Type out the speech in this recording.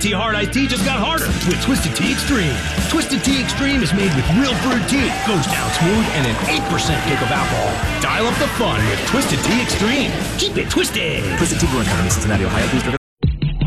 Tea Hard Iced Tea just got harder with Twisted Tea Extreme. Twisted Tea Extreme is made with real brewed tea, goes down smooth, and an 8% kick of alcohol. Dial up the fun with Twisted Tea Extreme. Keep it twisted. Twisted Tea Brewing Company, Cincinnati, Ohio. Please